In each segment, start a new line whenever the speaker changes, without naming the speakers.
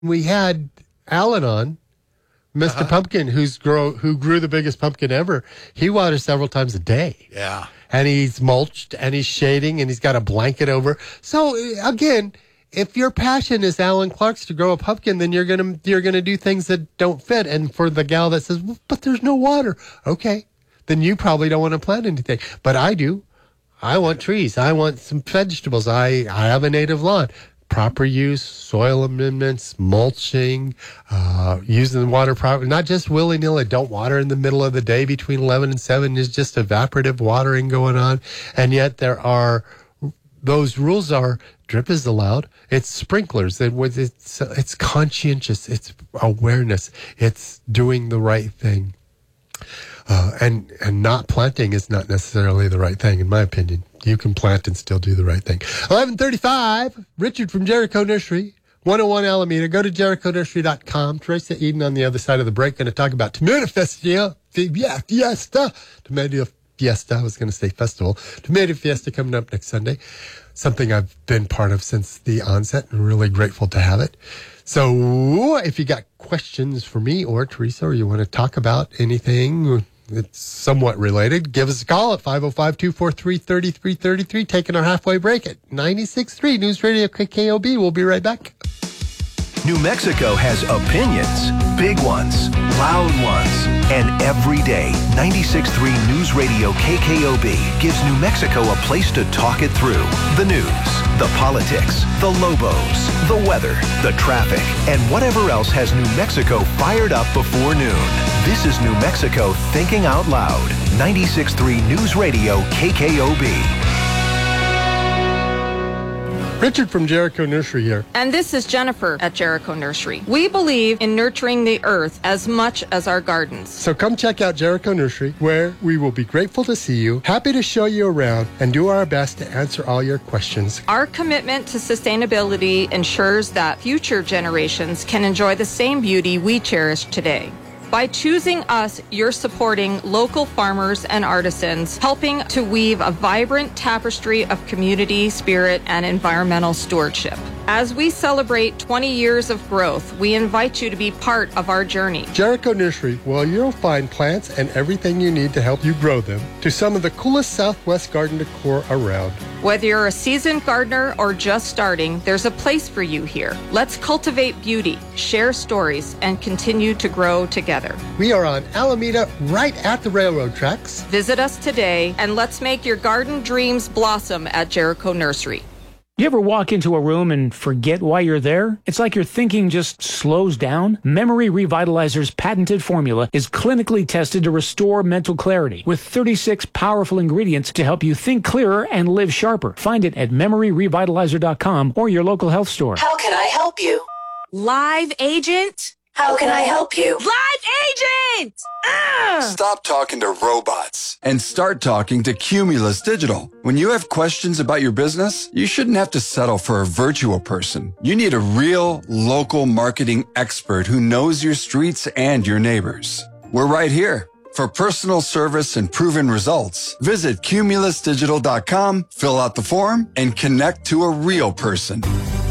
We had Alan on, Mr. Pumpkin, who grew the biggest pumpkin ever. He waters several times a day.
Yeah.
And he's mulched and he's shading and he's got a blanket over. So again, if your passion is Alan Clark's to grow a pumpkin, then you're gonna do things that don't fit. And for the gal that says, well, but there's no water, okay, then you probably don't want to plant anything. But I do. I want trees. I want some vegetables. I have a native lawn. Proper use, soil amendments, mulching, using the water properly, not just willy-nilly. Don't water in the middle of the day between 11 and 7. There's just evaporative watering going on. And yet those rules are drip is allowed. It's sprinklers. It's conscientious. It's awareness. It's doing the right thing. And not planting is not necessarily the right thing, in my opinion. You can plant and still do the right thing. 11:35, Richard from Jericho Nursery, 101 Alameda. Go to JerichoNursery.com. Teresa Eden on the other side of the break. Going to talk about Tomato Fiesta. Tomato Fiesta. I was going to say festival. Tomato Fiesta coming up next Sunday. Something I've been part of since the onset and really grateful to have it. So if you got questions for me or Teresa, or you want to talk about anything that's somewhat related, give us a call at 505-243-3333. Taking our halfway break at 96.3 News Radio KKOB. We'll be right back.
New Mexico has opinions, big ones, loud ones, and every day, 96.3 News Radio KKOB gives New Mexico a place to talk it through. The news, the politics, the Lobos, the weather, the traffic, and whatever else has New Mexico fired up before noon. This is New Mexico Thinking Out Loud. 96.3 News Radio KKOB.
Richard from Jericho Nursery here.
And this is Jennifer at Jericho Nursery. We believe in nurturing the earth as much as our gardens.
So come check out Jericho Nursery, where we will be grateful to see you, happy to show you around, and do our best to answer all your questions.
Our commitment to sustainability ensures that future generations can enjoy the same beauty we cherish today. By choosing us, you're supporting local farmers and artisans, helping to weave a vibrant tapestry of community spirit and environmental stewardship. As we celebrate 20 years of growth, we invite you to be part of our journey.
Jericho Nursery, well, you'll find plants and everything you need to help you grow them to some of the coolest Southwest garden decor around.
Whether you're a seasoned gardener or just starting, there's a place for you here. Let's cultivate beauty, share stories, and continue to grow together.
We are on Alameda, right at the railroad tracks.
Visit us today, and let's make your garden dreams blossom at Jericho Nursery.
You ever walk into a room and forget why you're there? It's like your thinking just slows down. Memory Revitalizer's patented formula is clinically tested to restore mental clarity with 36 powerful ingredients to help you think clearer and live sharper. Find it at memoryrevitalizer.com or your local health store.
How can I help you?
Live agent?
How can I help you?
Live agent!
Stop talking to robots and start talking to Cumulus Digital. When you have questions about your business, you shouldn't have to settle for a virtual person. You need a real local marketing expert who knows your streets and your neighbors. We're right here. For personal service and proven results, visit cumulusdigital.com, fill out the form, and connect to a real person.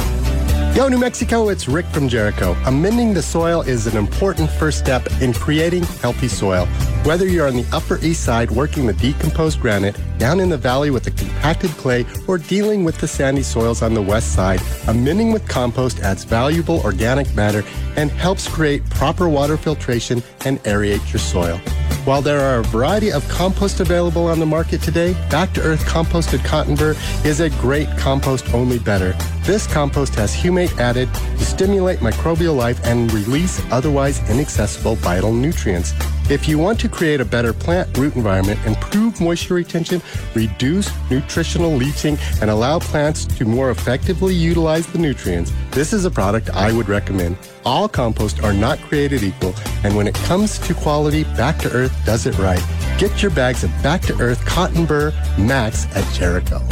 Yo, New Mexico, it's Rick from Jericho. Amending the soil is an important first step in creating healthy soil. Whether you're on the Upper East Side working the decomposed granite, down in the valley with the compacted clay, or dealing with the sandy soils on the west side, amending with compost adds valuable organic matter and helps create proper water filtration and aerate your soil. While there are a variety of compost available on the market today, Back to Earth Composted Cotton Burr is a great compost, only better. This compost has humate added to stimulate microbial life and release otherwise inaccessible vital nutrients. If you want to create a better plant root environment, improve moisture retention, reduce nutritional leaching, and allow plants to more effectively utilize the nutrients, this is a product I would recommend. All compost are not created equal, and when it comes to quality, Back to Earth does it right. Get your bags of Back to Earth Cotton Burr Max at Jericho.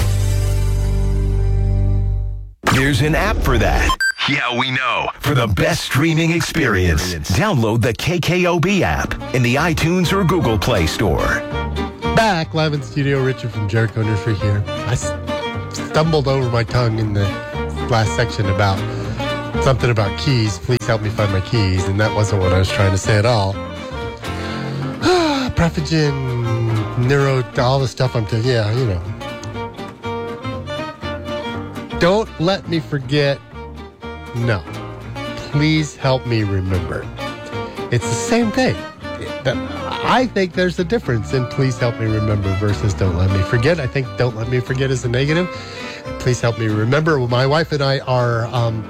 There's an app for that. Yeah, we know. For the best streaming experience, download the KKOB app in the iTunes or Google Play Store.
Back live in studio, Richard from Jericho Nursery here. I stumbled over my tongue in the last section about something about keys. Please help me find my keys. And that wasn't what I was trying to say at all. Prefagen, neuro, all the stuff I'm telling you. Yeah, you know. Don't let me forget. No. Please help me remember. It's the same thing. I think there's a difference in please help me remember versus don't let me forget. I think don't let me forget is a negative. Please help me remember. My wife and I are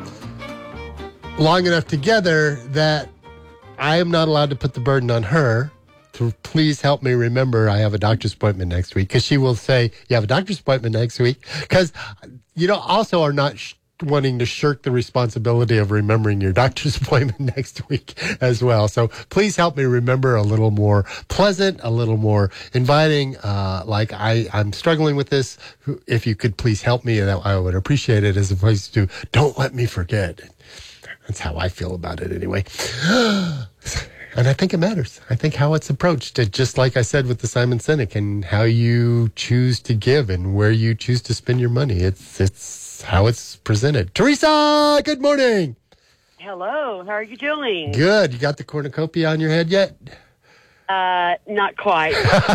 long enough together that I am not allowed to put the burden on her to please help me remember I have a doctor's appointment next week. Because she will say, you have a doctor's appointment next week. Because, also are not wanting to shirk the responsibility of remembering your doctor's appointment next week as well. So please help me remember a little more pleasant, a little more inviting. Like I'm struggling with this. If you could please help me, I would appreciate it, as opposed to don't let me forget. That's how I feel about it anyway. And I think it matters. I think how it's approached, just like I said with the Simon Sinek, and how you choose to give and where you choose to spend your money. It's how it's presented. Teresa, good morning.
Hello, how are you doing?
Good. You got the cornucopia on your head yet?
Not quite.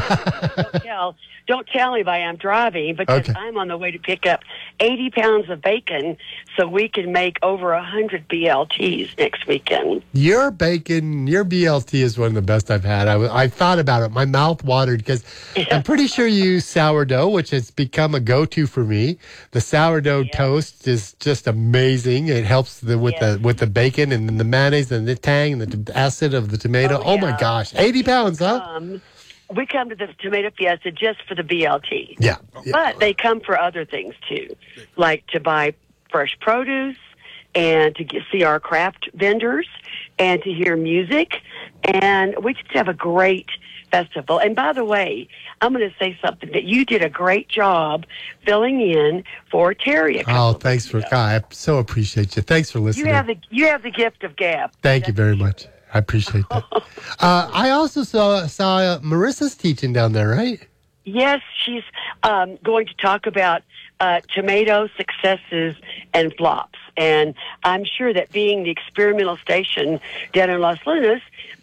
Don't tell anybody I'm driving, because I'm on the way to pick up 80 pounds of bacon so we can make over 100 BLTs next weekend.
Your bacon, your BLT is one of the best I've had. I thought about it. My mouth watered because I'm pretty sure you use sourdough, which has become a go-to for me. The sourdough toast is just amazing. It helps with the bacon and the mayonnaise and the tang and the acid of the tomato. Oh my gosh. 80 pounds, huh?
We come to the Tomato Fiesta just for the BLT.
Yeah.
But they come for other things, too, like to buy fresh produce and to see our craft vendors and to hear music. And we just have a great festival. And by the way, I'm going to say something that you did a great job filling in for Terry.
Thanks for I so appreciate you. Thanks for listening.
You have the gift of gab.
Thank you very much. I appreciate that. I also saw Marissa's teaching down there, right?
Yes, she's going to talk about tomato successes and flops. And I'm sure that being the experimental station down in Los Lunas,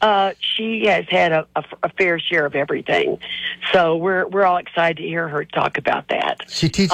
she has had a fair share of everything. So we're all excited to hear her talk about that.
She teaches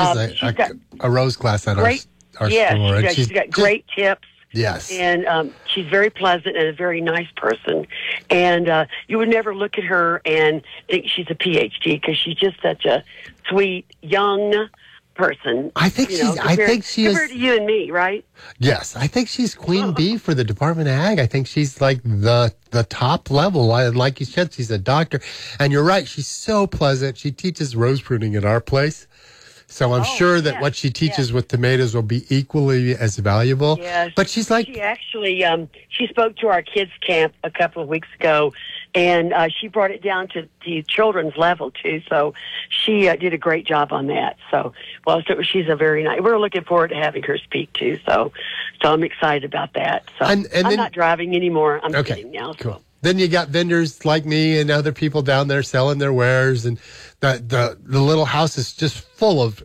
a rose class at our store.
Yeah, she's got great tips.
Yes.
And she's very pleasant and a very nice person. And you would never look at her and think she's a PhD, because she's just such a sweet, young person.
I think
compared to you and me, right?
Yes. I think she's Queen Bee for the Department of Ag. I think she's like the top level. And like you said, she's a doctor. And you're right. She's so pleasant. She teaches rose pruning at our place. So I'm sure that what she teaches with tomatoes will be equally as valuable.
Yes.
But she's like...
She actually, she spoke to our kids' camp a couple of weeks ago, and she brought it down to the children's level, too. So she did a great job on that. So she's a very nice... We're looking forward to having her speak, too. So I'm excited about that. So I'm not driving anymore. I'm sitting now.
Cool. So. Then you got vendors like me and other people down there selling their wares, and the little house is just full of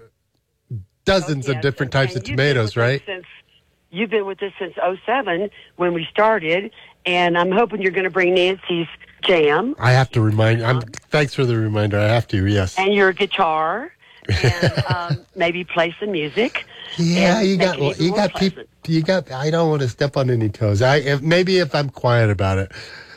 dozens of different types of tomatoes, right?
You've been with us since 2007 when we started, and I'm hoping you're going to bring Nancy's jam.
I have to thanks for the reminder. I have to, yes.
And your guitar, and maybe play some music.
Yeah, you got people. I don't want to step on any toes. Maybe if I'm quiet about it.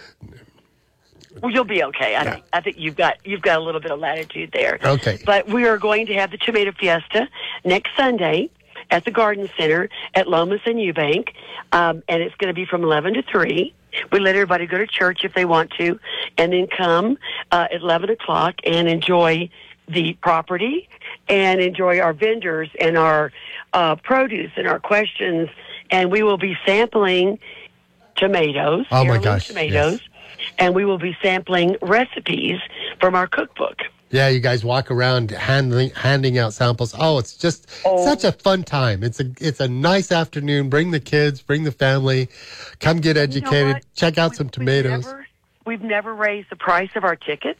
Well, you'll be okay. I think you've got a little bit of latitude there.
Okay.
But we are going to have the Tomato Fiesta next Sunday at the Garden Center at Lomas and Eubank, and it's going to be from 11 to 3. We let everybody go to church if they want to, and then come at 11 o'clock and enjoy the property and enjoy our vendors and our produce and our questions. And we will be sampling tomatoes.
Oh, my gosh.
Tomatoes. Yes. And we will be sampling recipes from our cookbook.
Yeah, you guys walk around handing out samples. Oh, it's just such a fun time. It's a nice afternoon. Bring the kids, bring the family, come get educated, check out some tomatoes.
We've never raised the price of our ticket.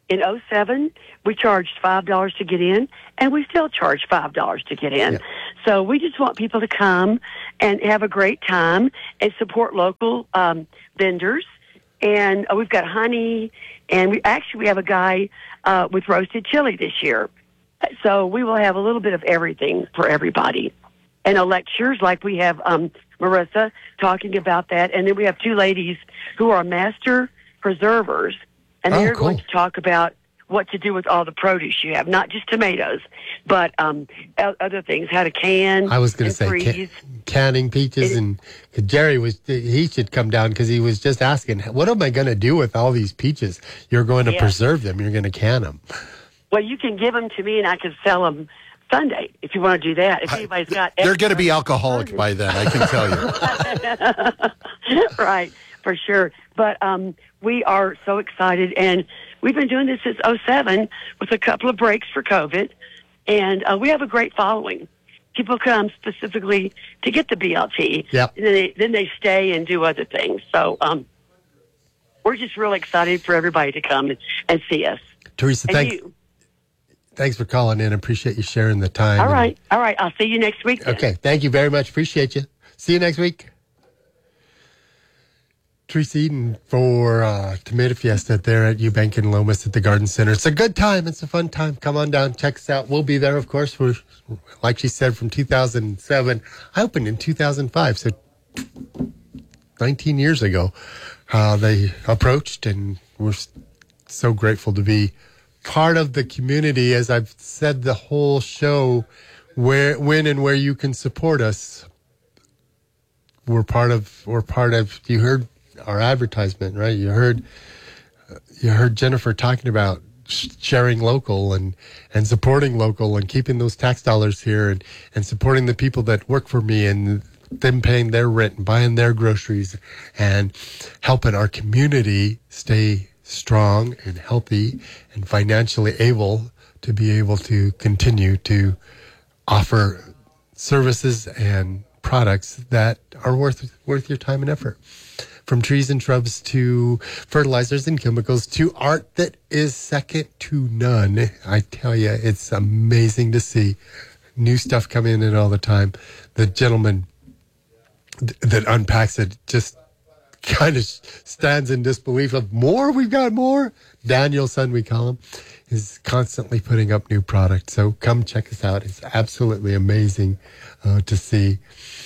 in 2007, we charged $5 to get in, and we still charge $5 to get in.
Yeah.
So we just want people to come and have a great time and support local vendors. And we've got honey, and we have a guy with roasted chili this year. So we will have a little bit of everything for everybody. And lectures, like we have Marissa talking about that. And then we have two ladies who are master preservers, and they're
cool.
going to talk about what to do with all the produce you have, not just tomatoes, but other things, how to can.
I was going to say
freeze.
canning peaches, and Jerry he should come down because he was just asking, what am I going to do with all these peaches? You're going to preserve them. You're going to can them.
Well, you can give them to me, and I can sell them Sunday if you want to do that. If anybody's got
They're going to be alcoholic by then, I can tell
you. Right, for sure. But we are so excited, and we've been doing this since 2007 with a couple of breaks for COVID, and we have a great following. People come specifically to get the BLT, and then they stay and do other things. So we're just really excited for everybody to come and see us.
Teresa, thanks for calling in. Appreciate you sharing the time.
All right. I'll see you next week then.
Okay. Thank you very much. Appreciate you. See you next week. Teresa Eden for Tomato Fiesta there at Eubank and Lomas at the Garden Center. It's a good time. It's a fun time. Come on down. Check us out. We'll be there, of course. We're, like she said, from 2007. I opened in 2005, so 19 years ago. They approached, and we're so grateful to be part of the community. As I've said the whole show, when and where you can support us, we're part of. You heard our advertisement, right? You heard Jennifer talking about sharing local and supporting local and keeping those tax dollars here and supporting the people that work for me and them paying their rent and buying their groceries and helping our community stay strong and healthy and financially able to continue to offer services and products that are worth your time and effort. From trees and shrubs to fertilizers and chemicals to art that is second to none. I tell you, it's amazing to see new stuff coming in all the time. The gentleman that unpacks it just kind of stands in disbelief of more. We've got more. Daniel's son, we call him, is constantly putting up new products. So come check us out. It's absolutely amazing to see.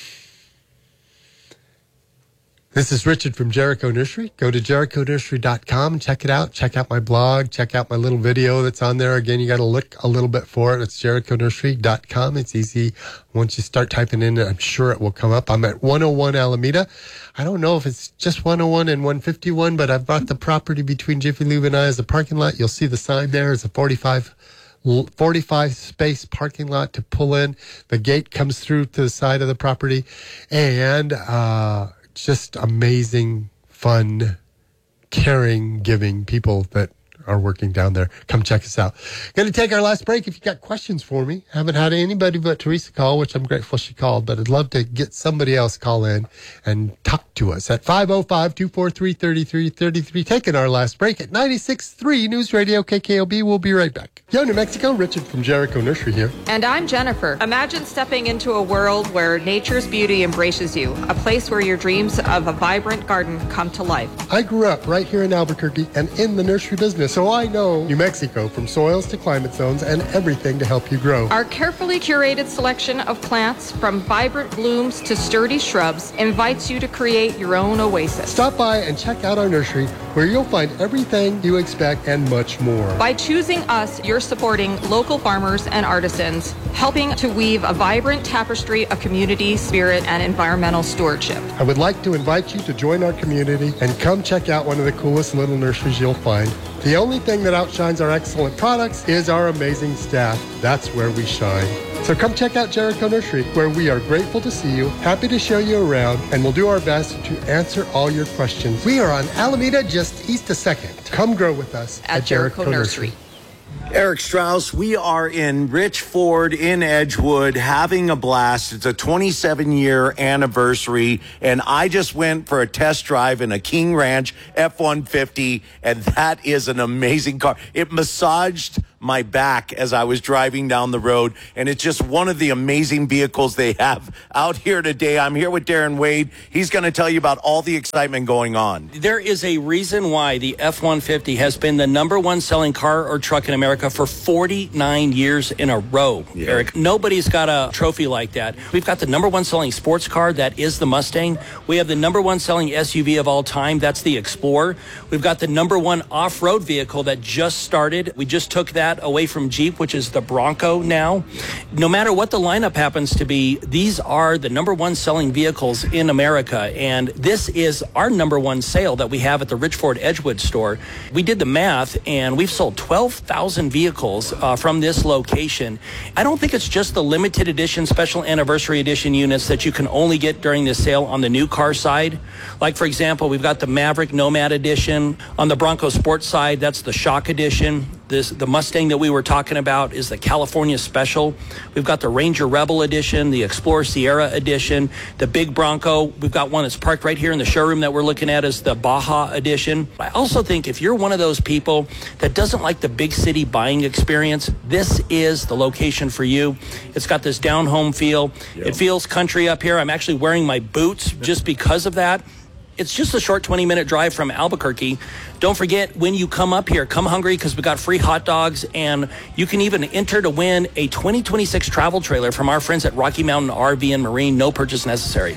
This is Richard from Jericho Nursery. Go to jerichonursery.com and check it out. Check out my blog. Check out my little video that's on there. Again, you got to look a little bit for it. It's jerichonursery.com. It's easy. Once you start typing in, I'm sure it will come up. I'm at 101 Alameda. I don't know if it's just 101 and 151, but I've bought the property between Jiffy Lube and I as a parking lot. You'll see the sign there. It's a 45 space parking lot to pull in. The gate comes through to the side of the property, and just amazing, fun, caring, giving people that are working down there. Come check us out. Going to take our last break. If you got questions for me, haven't had anybody but Teresa call, which I'm grateful she called, but I'd love to get somebody else call in and talk to us at 505-243-3333. Taking our last break at 96.3 News Radio KKOB. We'll be right back. Yo, New Mexico, Richard from Jericho Nursery here.
And I'm Jennifer. Imagine stepping into a world where nature's beauty embraces you, a place where your dreams of a vibrant garden come to life.
I grew up right here in Albuquerque and in the nursery business, so I know New Mexico from soils to climate zones and everything to help you grow.
Our carefully curated selection of plants, from vibrant blooms to sturdy shrubs, invites you to create your own oasis.
Stop by and check out our nursery, where you'll find everything you expect and much more.
By choosing us, you're supporting local farmers and artisans, helping to weave a vibrant tapestry of community spirit and environmental stewardship.
I would like to invite you to join our community and come check out one of the coolest little nurseries you'll find. The only thing that outshines our excellent products is our amazing staff. That's where we shine. So come check out Jericho Nursery, where we are grateful to see you, happy to show you around, and we'll do our best to answer all your questions. We are on Alameda, just east of 2nd. Come grow with us
at Jericho Nursery.
Eric Strauss, we are in Rich Ford in Edgewood having a blast. It's a 27-year anniversary, and I just went for a test drive in a King Ranch F-150, and that is an amazing car. It massaged my back as I was driving down the road, and it's just one of the amazing vehicles they have out here today. I'm here with Darren Wade. He's going to tell you about all the excitement going on.
There is a reason why the F-150 has been the number one selling car or truck in America for 49 years in a row, Eric. Nobody's got a trophy like that. We've got the number one selling sports car, that is the Mustang. We have the number one selling SUV of all time, that's the Explorer. We've got the number one off-road vehicle that just started. We just took that away from Jeep, which is the Bronco now. No matter what the lineup happens to be, these are the number one selling vehicles in America, and this is our number one sale that we have at the Rich Ford Edgewood store. We did the math, and we've sold 12,000 vehicles from this location. I don't think it's just the limited edition, special anniversary edition units that you can only get during this sale on the new car side. Like, for example, we've got the Maverick Nomad edition. On the Bronco Sport side, that's the Shock edition. The Mustang that we were talking about is the California Special. We've got the Ranger Rebel edition, the Explorer Sierra edition, the Big Bronco. We've got one that's parked right here in the showroom that we're looking at is the Baja edition. I also think if you're one of those people that doesn't like the big city buying experience, this is the location for you. It's got this down home feel. Yep. It feels country up here. I'm actually wearing my boots just because of that. It's just a short 20-minute drive from Albuquerque. Don't forget, when you come up here, come hungry because we got free hot dogs, and you can even enter to win a 2026 travel trailer from our friends at Rocky Mountain RV and Marine. No purchase necessary.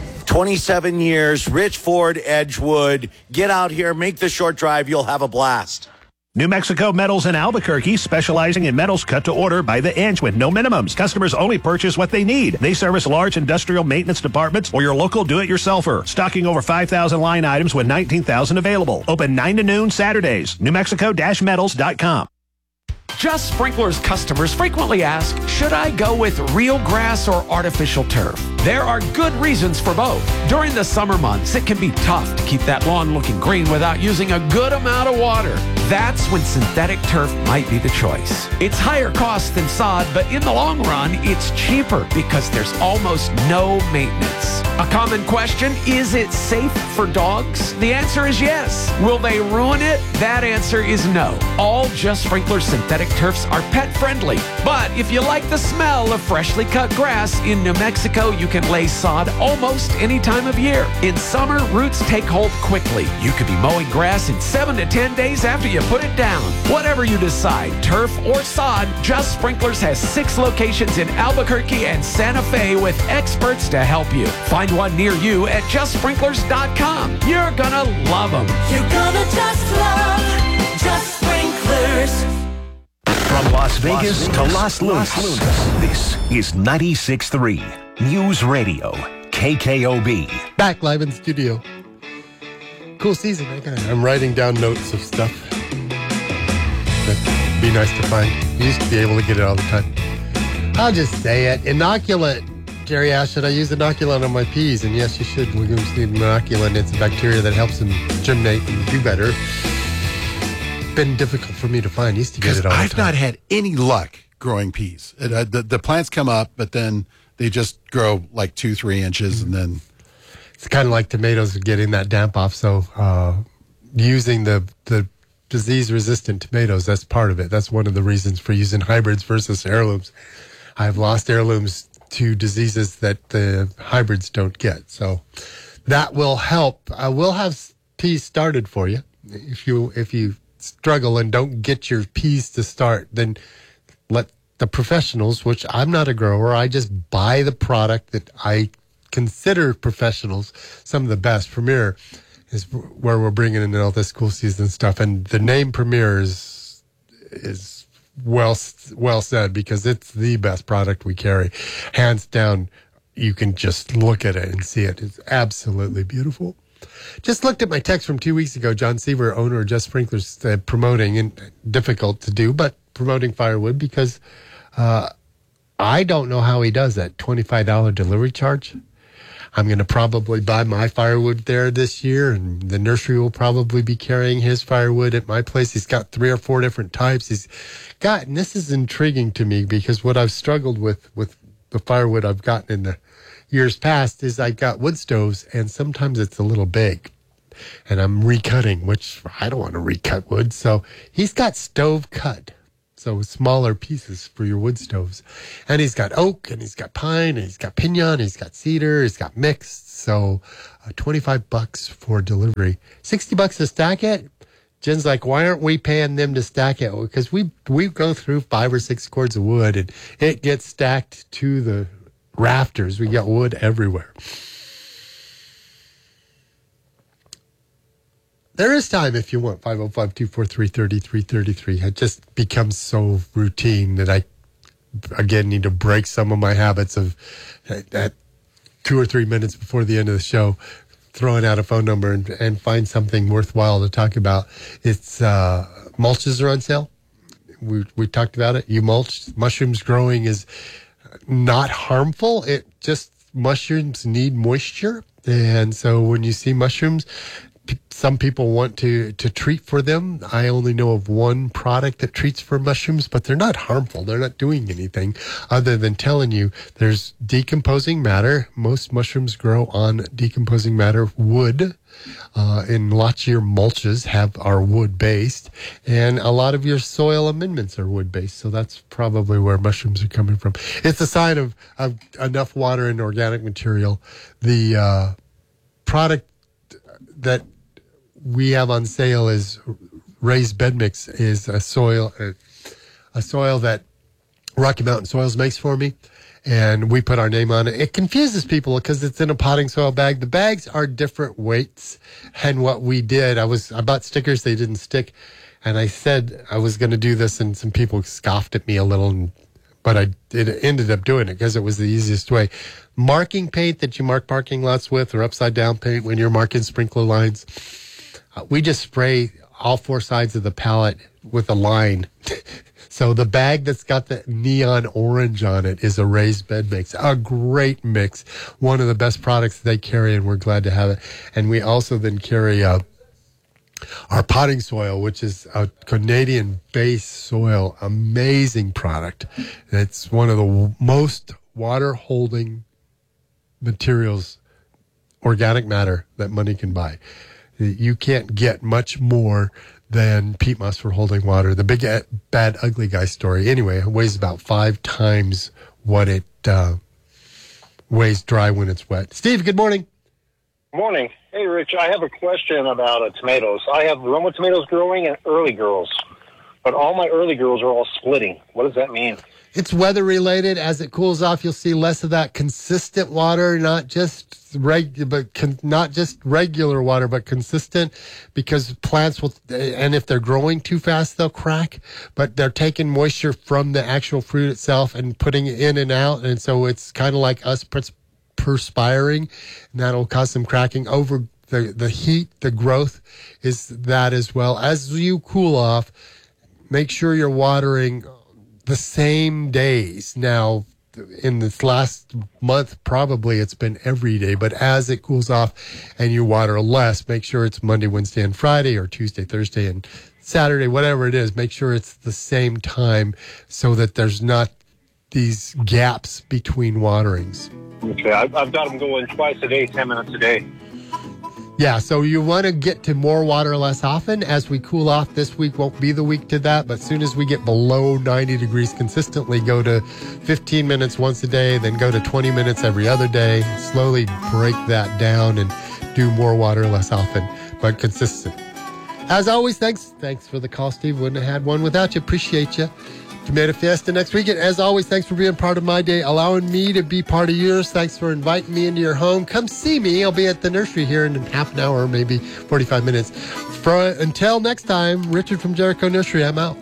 27 years, Rich Ford, Edgewood. Get out here, make the short drive. You'll have a blast.
New Mexico Metals in Albuquerque, specializing in metals cut to order by the inch with no minimums. Customers only purchase what they need. They service large industrial maintenance departments or your local do-it-yourselfer. Stocking over 5,000 line items with 19,000 available. Open 9 to noon Saturdays. NewMexico-metals.com.
Just Sprinklers customers frequently ask, should I go with real grass or artificial turf? There are good reasons for both. During the summer months, it can be tough to keep that lawn looking green without using a good amount of water. That's when synthetic turf might be the choice. It's higher cost than sod, but in the long run, it's cheaper because there's almost no maintenance. A common question, is it safe for dogs? The answer is yes. Will they ruin it? That answer is no. All Just Sprinklers synthetic turfs are pet friendly. But if you like the smell of freshly cut grass, in New Mexico, you can lay sod almost any time of year. In summer, roots take hold quickly. You could be mowing grass in 7 to 10 days after you put it down. Whatever you decide, turf or sod, Just Sprinklers has 6 locations in Albuquerque and Santa Fe with experts to help you. Find one near you at justsprinklers.com. You're gonna love them.
You're gonna just love Just Sprinklers.
From Las Vegas to Los Lunas, this is 96.3 News Radio, KKOB.
Back live in studio. Cool season. I'm writing down notes of stuff. That'd be nice to find. You used to be able to get it all the time. I'll just say it. Inoculant. Jerry asked, should I use inoculant on my peas? And yes, you should. Legumes need inoculant. It's a bacteria that helps them germinate and do better. Been difficult for me to find. Used to get it all the time.
I've not had any luck growing peas. The plants come up, but then they just grow like 2-3 inches, and then
it's kind of like tomatoes getting that damp off. So using the disease-resistant tomatoes, that's part of it. That's one of the reasons for using hybrids versus heirlooms. I've lost heirlooms to diseases that the hybrids don't get. So that will help. I will have peas started for you. If you struggle and don't get your peas to start, then let the professionals, which I'm not a grower, I just buy the product that I consider professionals, some of the best. Premier is where we're bringing in all this cool season stuff, and the name Premier is well said because it's the best product we carry, hands down. You can just look at it and see it. It's absolutely beautiful. Just looked at my text from 2 weeks ago. John Seaver, owner of Just Sprinklers, promoting, and difficult to do, but promoting firewood because I don't know how he does that $25 delivery charge. I'm going to probably buy my firewood there this year, and the nursery will probably be carrying his firewood at my place. He's got 3 or 4 different types. He's got, and this is intriguing to me because what I've struggled with the firewood I've gotten in the years past is I got wood stoves, and sometimes it's a little big. And I'm recutting, which I don't want to recut wood. So he's got stove cut. So smaller pieces for your wood stoves. And he's got oak, and he's got pine, and he's got pinon, he's got cedar, he's got mixed. So $25 for delivery. $60 to stack it. Jen's like, why aren't we paying them to stack it? Because we go through 5 or 6 cords of wood, and it gets stacked to the rafters. We got wood everywhere. There is time if you want. 505-243-3333. It just becomes so routine that I, again, need to break some of my habits of at 2 or 3 minutes before the end of the show, throwing out a phone number and find something worthwhile to talk about. It's mulches are on sale. We talked about it. You mulch. Mushrooms growing is not harmful. It just, mushrooms need moisture. And so when you see mushrooms, some people want to treat for them. I only know of one product that treats for mushrooms, but they're not harmful. They're not doing anything other than telling you there's decomposing matter. Most mushrooms grow on decomposing matter, wood. And lots of your mulches are wood-based, and a lot of your soil amendments are wood-based, so that's probably where mushrooms are coming from. It's a sign of enough water and organic material. The product that we have on sale is raised bed mix, is a soil that Rocky Mountain Soils makes for me, and we put our name on it. It confuses people because it's in a potting soil bag. The bags are different weights, and what we did, I bought stickers, they didn't stick, and I said I was going to do this, and some people scoffed at me a little, but it ended up doing it because it was the easiest way. Marking paint that you mark parking lots with, or upside down paint when you're marking sprinkler lines, we just spray all 4 sides of the pallet with a line. So the bag that's got the neon orange on it is a raised bed mix. A great mix. One of the best products they carry, and we're glad to have it. And we also then carry our potting soil, which is a Canadian-based soil. Amazing product. It's one of the most water-holding materials, organic matter, that money can buy. You can't get much more than peat moss for holding water. The Big Bad Ugly Guy story, anyway, it weighs about 5 times what it weighs dry when it's wet. Steve, good morning.
Morning. Hey, Rich, I have a question about tomatoes. I have Roma tomatoes growing and early girls, but all my early girls are all splitting. What does that mean?
It's weather related. As it cools off, you'll see less of that consistent water, not just regular water, but consistent, because plants will, and if they're growing too fast, they'll crack, but they're taking moisture from the actual fruit itself and putting it in and out. And so it's kind of like us perspiring, and that'll cause some cracking over the heat. The growth is that as well. As you cool off, make sure you're watering the same days. Now, in this last month, probably it's been every day, but as it cools off and you water less, make sure it's Monday, Wednesday, and Friday, or Tuesday, Thursday, and Saturday, whatever it is. Make sure it's the same time so that there's not these gaps between waterings.
Okay, I've got them going twice a day, 10 minutes a day.
Yeah, so you want to get to more water less often. As we cool off, this week won't be the week to that, but as soon as we get below 90 degrees consistently, go to 15 minutes once a day, then go to 20 minutes every other day. Slowly break that down and do more water less often, but consistent. As always, thanks for the call, Steve. Wouldn't have had one without you. Appreciate you. Tomato Fiesta next weekend. As always, thanks for being part of my day, allowing me to be part of yours. Thanks for inviting me into your home. Come see me. I'll be at the nursery here in half an hour, maybe 45 minutes. Until next time, Richard from Jericho Nursery, I'm out.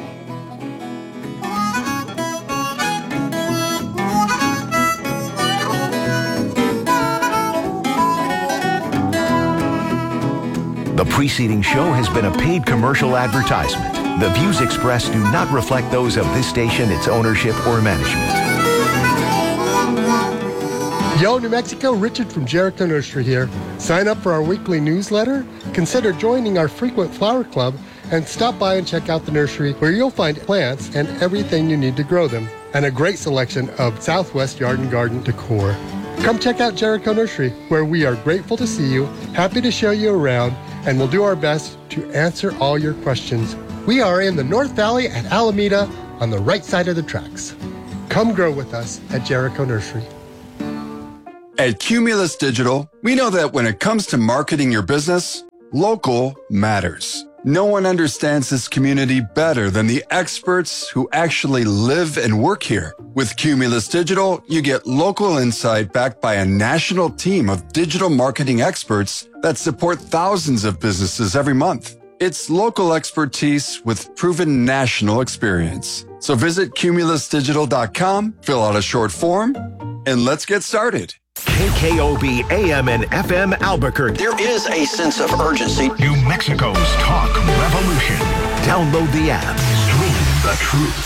The preceding show has been a paid commercial advertisement. The views expressed do not reflect those of this station, its ownership, or management.
Yo, New Mexico, Richard from Jericho Nursery here. Sign up for our weekly newsletter, consider joining our frequent flower club, and stop by and check out the nursery where you'll find plants and everything you need to grow them, and a great selection of Southwest Yard and Garden decor. Come check out Jericho Nursery, where we are grateful to see you, happy to show you around, and we'll do our best to answer all your questions. We are in the North Valley at Alameda on the right side of the tracks. Come grow with us at Jericho Nursery.
At Cumulus Digital, we know that when it comes to marketing your business, local matters. No one understands this community better than the experts who actually live and work here. With Cumulus Digital, you get local insight backed by a national team of digital marketing experts that support thousands of businesses every month. It's local expertise with proven national experience. So visit cumulusdigital.com, fill out a short form, and let's get started.
KKOB AM and FM Albuquerque.
There is a sense of urgency.
New Mexico's talk revolution. Download the app. Stream the truth.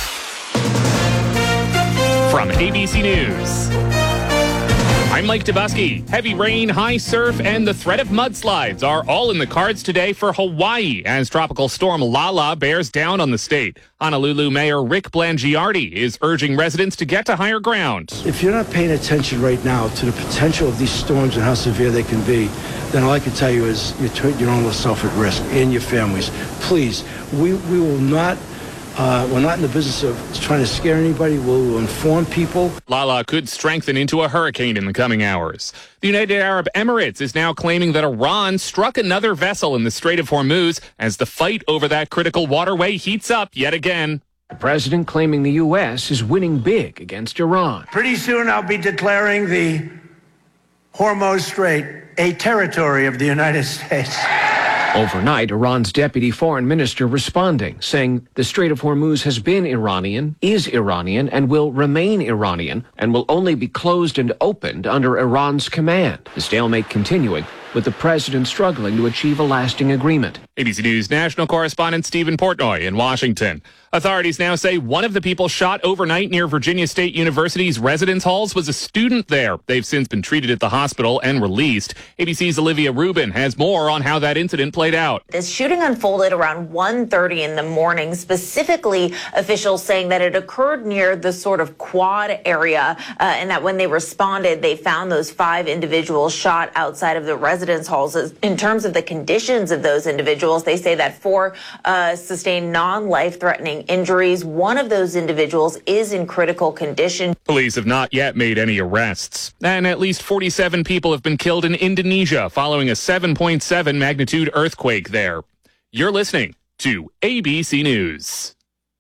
From ABC News, I'm Mike Dubusky. Heavy rain, high surf, and the threat of mudslides are all in the cards today for Hawaii as tropical storm Lala bears down on the state. Honolulu Mayor Rick Blangiardi is urging residents to get to higher ground.
If you're not paying attention right now to the potential of these storms and how severe they can be, then all I can tell you is you put your own self at risk and your families. Please, we will not... we're not in the business of trying to scare anybody. We'll inform people.
Lala could strengthen into a hurricane in the coming hours. The United Arab Emirates is now claiming that Iran struck another vessel in the Strait of Hormuz as the fight over that critical waterway heats up yet again.
The president claiming the U.S. is winning big against Iran.
Pretty soon I'll be declaring the Hormuz Strait a territory of the United States.
Overnight, Iran's deputy foreign minister responding, saying the Strait of Hormuz has been Iranian, is Iranian, and will remain Iranian, and will only be closed and opened under Iran's command. The stalemate continuing, with the president struggling to achieve a lasting agreement.
ABC News national correspondent Stephen Portnoy in Washington. Authorities now say one of the people shot overnight near Virginia State University's residence halls was a student there. They've since been treated at the hospital and released. ABC's Olivia Rubin has more on how that incident played out.
This shooting unfolded around 1:30 in the morning. Specifically, officials saying that it occurred near the sort of quad area, and that when they responded, they found those 5 individuals shot outside of the residence halls. In terms of the conditions of those individuals, they say that 4 sustained non-life-threatening injuries. One of those individuals is in critical condition.
Police have not yet made any arrests. And at least 47 people have been killed in Indonesia following a 7.7 magnitude earthquake there. You're listening to ABC News.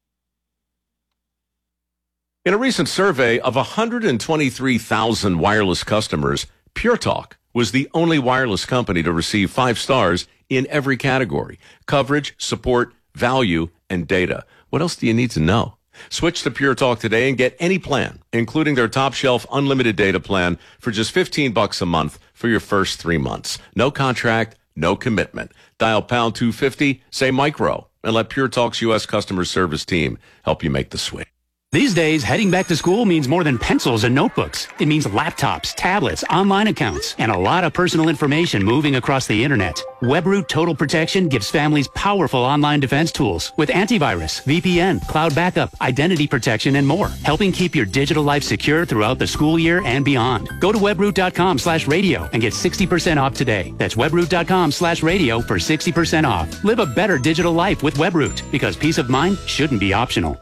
In a recent survey of 123,000 wireless customers, Pure Talk was the only wireless company to receive 5 stars in every category: coverage, support, value, and data. What else do you need to know? Switch to Pure Talk today and get any plan, including their top shelf unlimited data plan for just $15 a month for your first 3 months. No contract, no commitment. Dial pound 250, say micro, and let Pure Talk's U.S. customer service team help you make the switch.
These days, heading back to school means more than pencils and notebooks. It means laptops, tablets, online accounts, and a lot of personal information moving across the internet. WebRoot Total Protection gives families powerful online defense tools with antivirus, VPN, cloud backup, identity protection, and more, helping keep your digital life secure throughout the school year and beyond. Go to webroot.com/radio and get 60% off today. That's webroot.com/radio for 60% off. Live a better digital life with WebRoot, because peace of mind shouldn't be optional.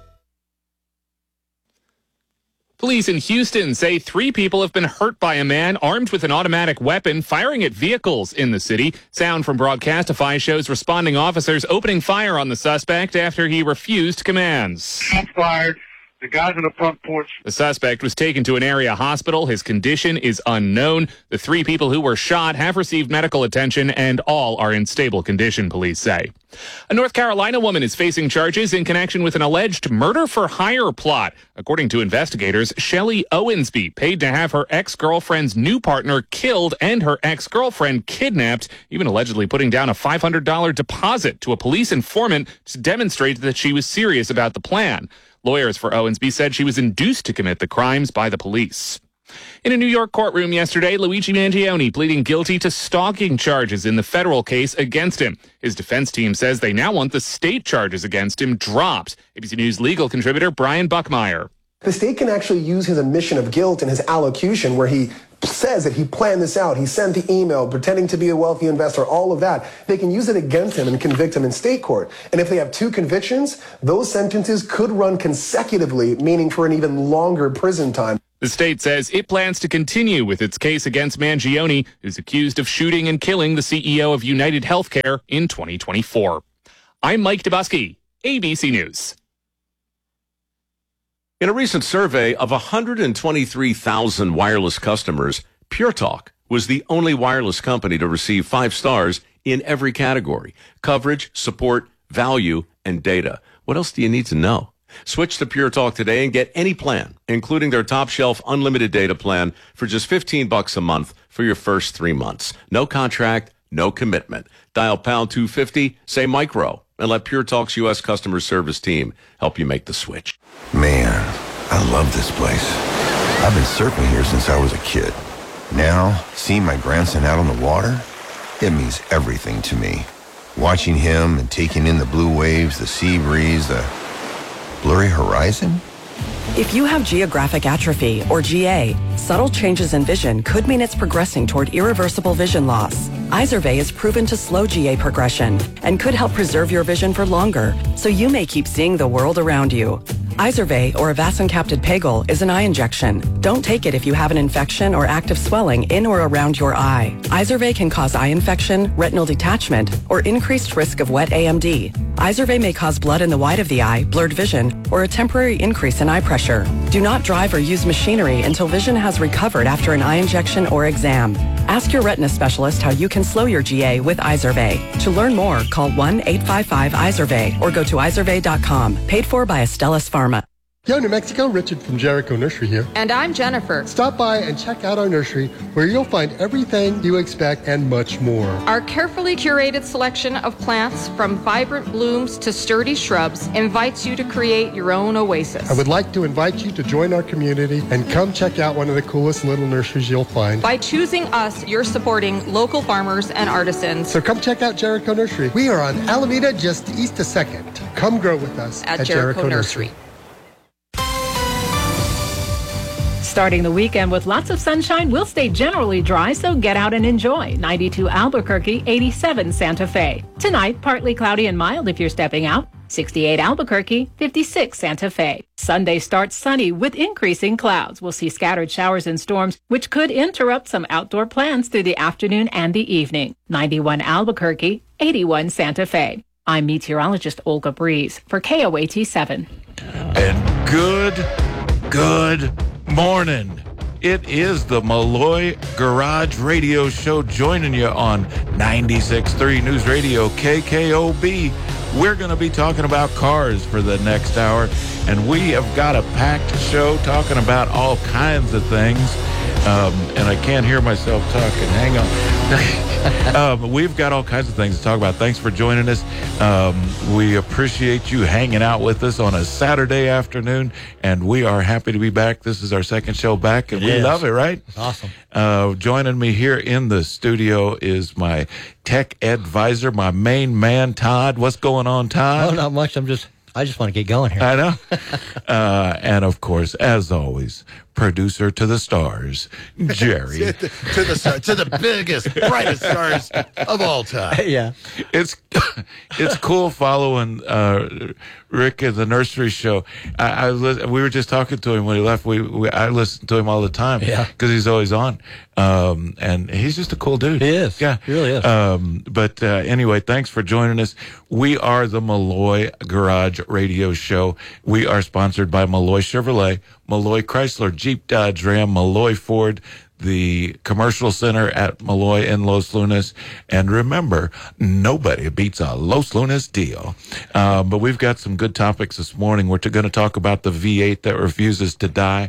Police in Houston say 3 people have been hurt by a man armed with an automatic weapon firing at vehicles in the city. Sound from Broadcastify shows responding officers opening fire on the suspect after he refused commands.
Shots fired. The guy's on the front porch.
The suspect was taken to an area hospital. His condition is unknown. The 3 people who were shot have received medical attention and all are in stable condition, police say. A North Carolina woman is facing charges in connection with an alleged murder-for-hire plot. According to investigators, Shelley Owensby paid to have her ex-girlfriend's new partner killed and her ex-girlfriend kidnapped, even allegedly putting down a $500 deposit to a police informant to demonstrate that she was serious about the plan. Lawyers for Owensby said she was induced to commit the crimes by the police. In a New York courtroom yesterday, Luigi Mangione pleading guilty to stalking charges in the federal case against him. His defense team says they now want the state charges against him dropped. ABC News legal contributor Brian Buckmeyer.
The state can actually use his admission of guilt in his allocution where he says that he planned this out, he sent the email, pretending to be a wealthy investor, all of that. They can use it against him and convict him in state court. And if they have 2 convictions, those sentences could run consecutively, meaning for an even longer prison time.
The state says it plans to continue with its case against Mangione, who's accused of shooting and killing the CEO of United Healthcare in 2024. I'm Mike Dubusky, ABC News.
In a recent survey of 123,000 wireless customers, Pure Talk was the only wireless company to receive 5 stars in every category: coverage, support, value, and data. What else do you need to know? Switch to Pure Talk today and get any plan, including their top shelf unlimited data plan for just $15 a month for your first 3 months. No contract, no commitment. Dial pound 250, say micro, and let Pure Talk's U.S. customer service team help you make the switch.
Man, I love this place. I've been surfing here since I was a kid. Now, seeing my grandson out on the water, it means everything to me. Watching him and taking in the blue waves, the sea breeze, the blurry horizon.
If you have geographic atrophy, or GA, subtle changes in vision could mean it's progressing toward irreversible vision loss. Izervay is proven to slow GA progression and could help preserve your vision for longer, so you may keep seeing the world around you. Izervay, or avacincaptad pegol, is an eye injection. Don't take it if you have an infection or active swelling in or around your eye. Izervay can cause eye infection, retinal detachment, or increased risk of wet AMD. Izervay may cause blood in the white of the eye, blurred vision, or a temporary increase in eye pressure. Do not drive or use machinery until vision has recovered after an eye injection or exam. Ask your retina specialist how you can slow your GA with Izervay. To learn more, call 1-855-IZERVAY or go to izervay.com. Paid for by Astellas Pharma.
Yo, New Mexico, Richard from Jericho Nursery here.
And I'm Jennifer.
Stop by and check out our nursery where you'll find everything you expect and much more.
Our carefully curated selection of plants, from vibrant blooms to sturdy shrubs, invites you to create your own oasis.
I would like to invite you to join our community and come check out one of the coolest little nurseries you'll find.
By choosing us, you're supporting local farmers and artisans.
So come check out Jericho Nursery. We are on Alameda, just east of 2nd. Come grow with us
at Jericho Nursery.
Starting the weekend with lots of sunshine, we'll stay generally dry, so get out and enjoy. 92 Albuquerque, 87 Santa Fe. Tonight, partly cloudy and mild if you're stepping out. 68 Albuquerque, 56 Santa Fe. Sunday starts sunny with increasing clouds. We'll see scattered showers and storms, which could interrupt some outdoor plans through the afternoon and the evening. 91 Albuquerque, 81 Santa Fe. I'm meteorologist Olga Breeze for KOAT 7.
And good morning. It is the Malloy Garage Radio Show, joining you on 96.3 News Radio KKOB. We're going to be talking about cars for the next hour, and we have got a packed show talking about all kinds of things. And I can't hear myself talking. Hang on. We've got all kinds of things to talk about. Thanks for joining us. We appreciate you hanging out with us on a Saturday afternoon, and we are happy to be back. This is our second show back, and we love it, right?
Awesome.
Joining me here in the studio is my tech advisor, my main man, Todd. What's going on, Todd?
Oh, not much. I just want to get going here.
I know. And of course, as always, producer to the stars, Jerry.
to the biggest, brightest stars of all time.
Yeah.
It's cool following Rick at the nursery show. We were just talking to him when he left. I listen to him all the time.
Yeah.
Because he's always on. And he's just a cool dude.
He is.
Yeah.
He really is.
But anyway, thanks for joining us. We are the Malloy Garage Radio Show. We are sponsored by Malloy Chevrolet, Malloy Chrysler, Jeep, Dodge, Ram, Malloy Ford, the commercial center at Malloy in Los Lunas. And remember, nobody beats a Los Lunas deal. But we've got some good topics this morning. We're going to talk about the V8 that refuses to die. We're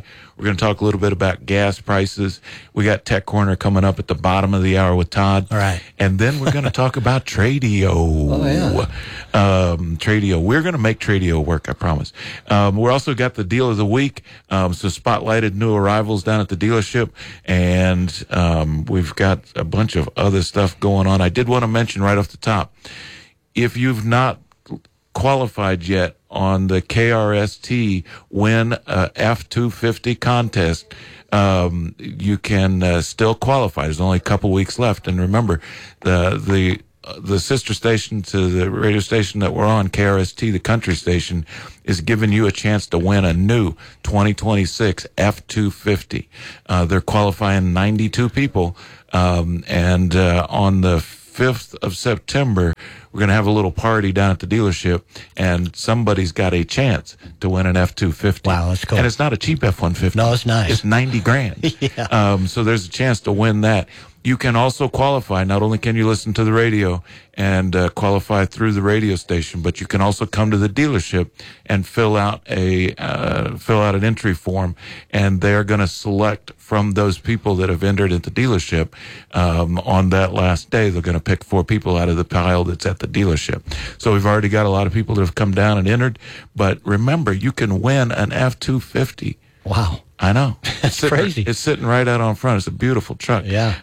We're going to talk a little bit about gas prices. We got Tech Corner coming up at the bottom of the hour with Todd.
All right.
And then we're going to talk about Tradio.
Oh, yeah.
Tradio. We're going to make Tradio work, I promise. We're also got the deal of the week. So spotlighted new arrivals down at the dealership. And we've got a bunch of other stuff going on. I did want to mention right off the top, if you've not qualified yet on the KRST Win F-250 contest, you can still qualify. There's only a couple weeks left. And remember, the sister station to the radio station that we're on, KRST, the country station, is giving you a chance to win a new 2026 F-250. They're qualifying 92 people. And on the 5th of September, we're going to have a little party down at the dealership, and somebody's got a chance to win an F-250.
Wow, that's cool.
And it's not a cheap F-150.
No, it's nice.
It's $90,000.
Yeah.
So there's a chance to win that. You can also qualify. Not only can you listen to the radio and qualify through the radio station, but you can also come to the dealership and fill out an entry form, and they're going to select from those people that have entered at the dealership. On that last day, they're going to pick 4 people out of the pile that's at the dealership. So we've already got a lot of people that have come down and entered. But remember, you can win an F-250.
Wow.
I know.
That's crazy.
It's sitting right out on front. It's a beautiful truck.
Yeah.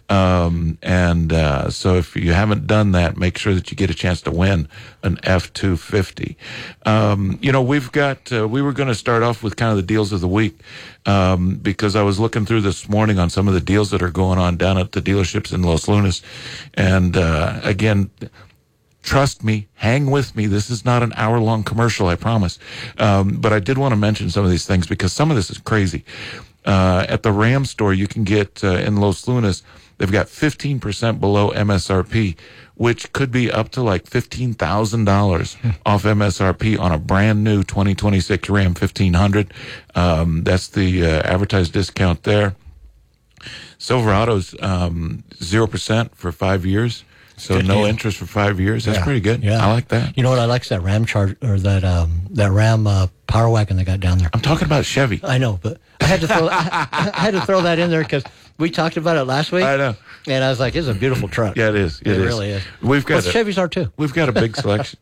So if you haven't done that, make sure that you get a chance to win an F-250. We've got, we were going to start off with kind of the deals of the week, because I was looking through this morning on some of the deals that are going on down at the dealerships in Los Lunas. And, again, trust me, hang with me. This is not an hour-long commercial, I promise. But I did want to mention some of these things because some of this is crazy. At the Ram store, you can get in Los Lunas, they've got 15% below MSRP, which could be up to like $15,000 off MSRP on a brand new 2026 Ram 1500. That's the advertised discount there. Silverado's 0% for 5 years. So
Good
no
deal.
interest for 5 years. That's
Yeah.
pretty good.
Yeah.
I like that.
You know what I like is that Ram charge or that Ram Power Wagon they got down there.
I'm talking about Chevy.
I know, but I had to throw I had to throw that in there because we talked about it last week.
I know.
And I was like, it's a beautiful truck.
Yeah, it is.
It really is.
We've got
Well, Chevys are too.
We've got a big selection.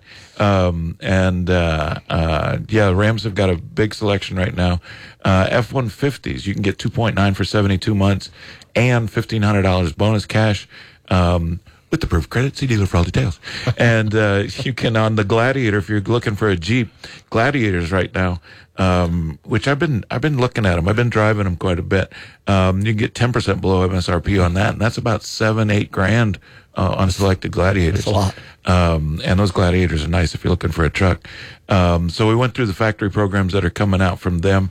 Rams have got a big selection right now. F-150s, you can get 2.9 for 72 months and $1,500 bonus cash. With the proof credit, see dealer for all details. And you can, on the Gladiator, if you're looking for a Jeep, Gladiators right now, which I've been looking at them. I've been driving them quite a bit. You can get 10% below MSRP on that, and that's about $7-8 on selected Gladiators.
That's a lot.
And those Gladiators are nice if you're looking for a truck. So we went through the factory programs that are coming out from them.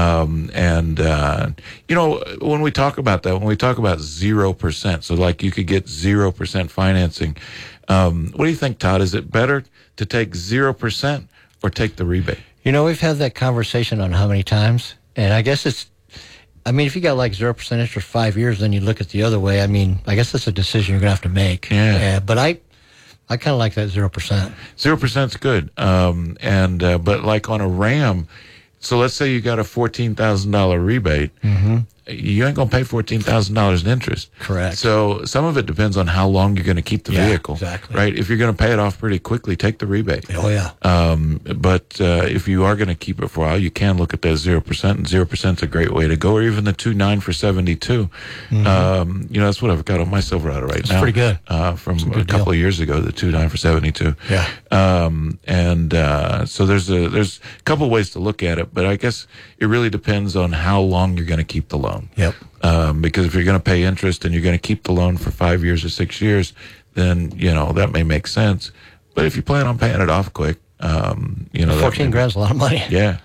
When we talk about that, when we talk about 0%, so like you could get 0% financing, what do you think, Todd? Is it better to take 0% or take the rebate?
You know, we've had that conversation on how many times, and I guess if you got like 0% interest for 5 years, then you look at the other way. I mean, I guess that's a decision you're going to have to make.
Yeah.
But I kind of like that 0%.
0%'s good. But like on a Ram, so let's say you got a $14,000 rebate.
Mm-hmm.
You ain't going to pay $14,000 in interest.
Correct.
So some of it depends on how long you're going to keep the vehicle.
Exactly.
Right? If you're going to pay it off pretty quickly, take the rebate.
Oh, yeah.
But if you are going to keep it for a while, you can look at that 0%, and 0% is a great way to go, or even the 2.9 for 72.
Mm-hmm.
That's what I've got on my Silverado right now.
Pretty good.
From a couple of years ago, the 2.9 for 72.
Yeah.
So there's a couple ways to look at it, but I guess it really depends on how long you're going to keep the loan.
Yep.
Because if you're going to pay interest and you're going to keep the loan for 5 years or 6 years, then, that may make sense. But if you plan on paying it off quick,
$14,000 is a lot of money.
Yeah.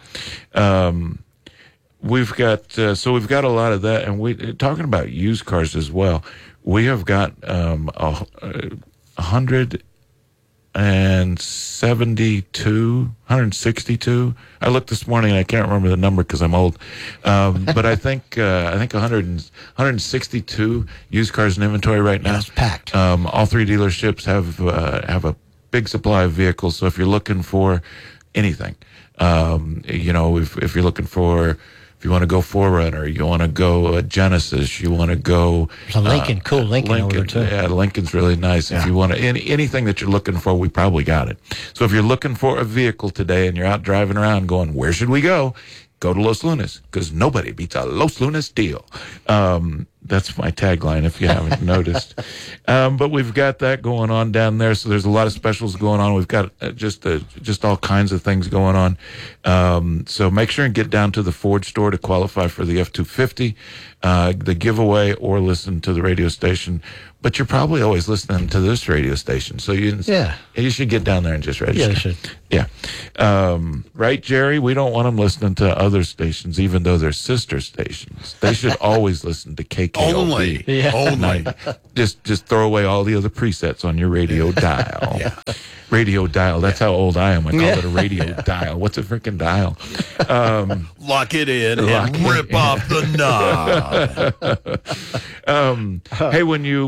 We've got a lot of that, and we talking about used cars as well. We have got 162. I looked this morning and I can't remember the number because I'm old. But I think 162 used cars in inventory right now.
It's packed.
All three dealerships have a big supply of vehicles. So if you're looking for anything, if you're looking for If you want to go 4Runner, you want to go Genesis, you want to go...
Lincoln, cool Lincoln over there, too.
Yeah, Lincoln's really nice.
Yeah.
If you want to, anything that you're looking for, we probably got it. So if you're looking for a vehicle today and you're out driving around going, where should we go? Go to Los Lunas, because nobody beats a Los Lunas deal. That's my tagline, if you haven't noticed. But we've got that going on down there. So there's a lot of specials going on. We've got just all kinds of things going on. So make sure and get down to the Ford store to qualify for the F-250, the giveaway, or listen to the radio station. But you're probably always listening to this radio station. So you should get down there and just register.
Yeah, you should.
Yeah. Right, Jerry? We don't want them listening to other stations, even though they're sister stations. They should always listen to KKLB.
Only. Yeah. Only.
Just throw away all the other presets on your radio dial. Yeah. Radio dial. That's how old I am. I call it a radio dial. What's a freaking dial?
Lock it in and rip off the knob.
Hey, when you,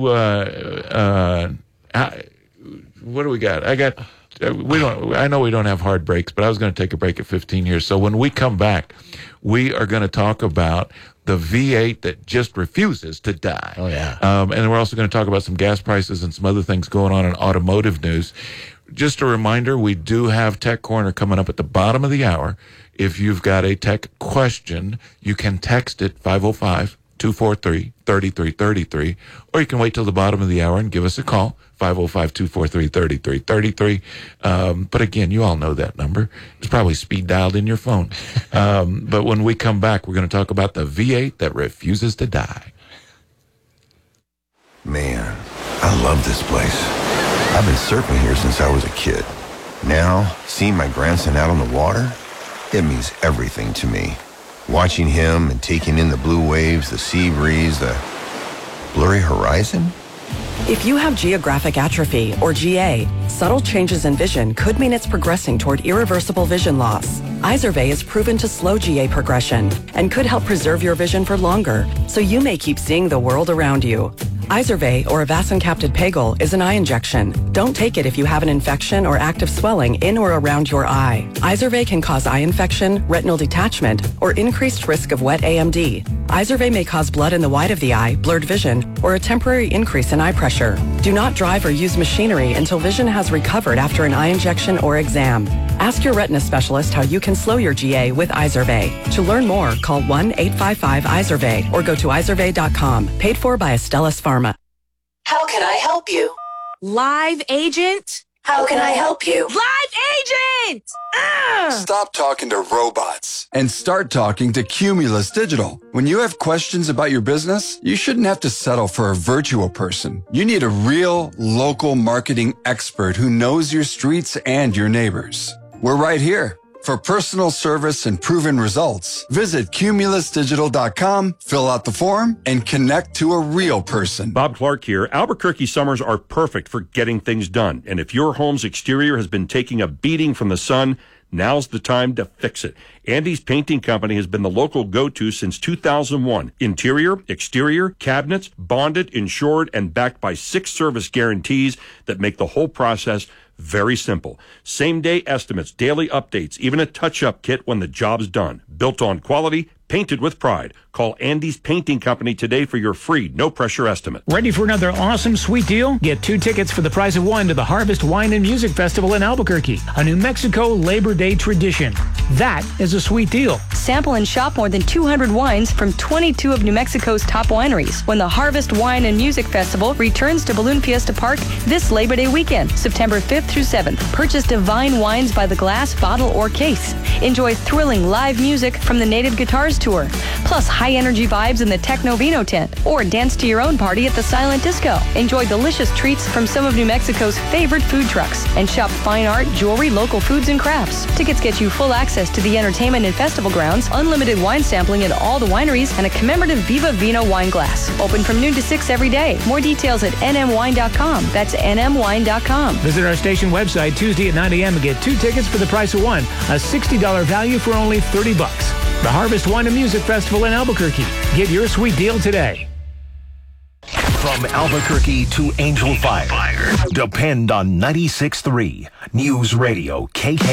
what do we got? I know we don't have hard breaks, but I was going to take a break at 15 years. So when we come back, we are going to talk about the V8 that just refuses to die.
Oh, yeah.
And we're also going to talk about some gas prices and some other things going on in automotive news. Just a reminder, we do have Tech Corner coming up at the bottom of the hour. If you've got a tech question, you can text it 505-243-3333, or you can wait till the bottom of the hour and give us a call, 505-243-3333. But again, you all know that number. It's probably speed dialed in your phone. But when we come back, we're going to talk about the V8 that refuses to die.
Man, I love this place. I've been surfing here since I was a kid. Now, seeing my grandson out on the water, it means everything to me. Watching him and taking in the blue waves, the sea breeze, the blurry horizon.
If you have geographic atrophy, or GA, subtle changes in vision could mean it's progressing toward irreversible vision loss. Izervay is proven to slow GA progression and could help preserve your vision for longer, so you may keep seeing the world around you. Izervay, or avacincaptad pegol, is an eye injection. Don't take it if you have an infection or active swelling in or around your eye. Izervay can cause eye infection, retinal detachment, or increased risk of wet AMD. Izervay may cause blood in the white of the eye, blurred vision, or a temporary increase in eye pressure. Do not drive or use machinery until vision has recovered after an eye injection or exam. Ask your retina specialist how you can slow your GA with Izervay. To learn more, call 1-855-IZERVAY or go to izervay.com. Paid for by Astellas Pharma.
How can I help you?
Live agent?
How can I help you?
Live agent!
Stop talking to robots and start talking to Cumulus Digital. When you have questions about your business, you shouldn't have to settle for a virtual person. You need a real local marketing expert who knows your streets and your neighbors. We're right here. For personal service and proven results, visit cumulusdigital.com, fill out the form, and connect to a real person.
Bob Clark here. Albuquerque summers are perfect for getting things done. And if your home's exterior has been taking a beating from the sun, now's the time to fix it. Andy's Painting Company has been the local go-to since 2001. Interior, exterior, cabinets, bonded, insured, and backed by 6 service guarantees that make the whole process very simple. Same-day estimates, daily updates, even a touch-up kit when the job's done. Built on quality, painted with pride. Call Andy's Painting Company today for your free, no-pressure estimate.
Ready for another awesome sweet deal? Get 2 tickets for the price of 1 to the Harvest Wine and Music Festival in Albuquerque, a New Mexico Labor Day tradition. That is a sweet deal.
Sample and shop more than 200 wines from 22 of New Mexico's top wineries when the Harvest Wine and Music Festival returns to Balloon Fiesta Park this Labor Day weekend, September 5th through 7th. Purchase divine wines by the glass, bottle, or case. Enjoy thrilling live music from the Native Guitars Tour, plus high-energy vibes in the Techno Vino tent, or dance to your own party at the Silent Disco. Enjoy delicious treats from some of New Mexico's favorite food trucks, and shop fine art, jewelry, local foods, and crafts. Tickets get you full access to the entertainment and festival grounds, unlimited wine sampling at all the wineries, and a commemorative Viva Vino wine glass. Open from noon to 6 every day. More details at nmwine.com. That's nmwine.com.
Visit our station website Tuesday at 9 a.m. and get 2 tickets for the price of 1, a $60 value for only $30. The Harvest Wine and Music Festival in Albuquerque. Get your sweet deal today.
From Albuquerque to Angel Fire. Depend on 96.3 News Radio KK.